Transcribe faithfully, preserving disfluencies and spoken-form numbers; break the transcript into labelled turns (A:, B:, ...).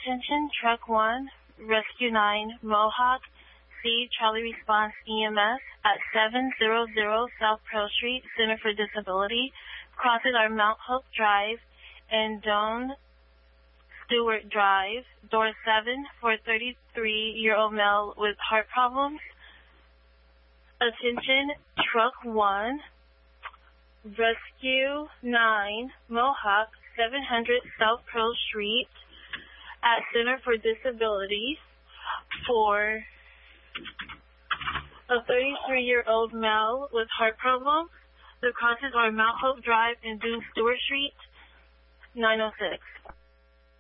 A: Attention Truck one, Rescue nine, Mohawk, C, Charlie Response E M S at seven hundred South Pearl Street, Center for Disability, crosses our Mount Hope Drive and Doan Stewart Drive, door seven, for a thirty-three-year-old male with heart problems. Attention Truck one, Rescue nine, Mohawk, seven hundred South Pearl Street at Center for Disabilities for a thirty-three-year-old male with heart problems. The crosses are Mount Hope Drive and Doon Stewart Street, nine oh six.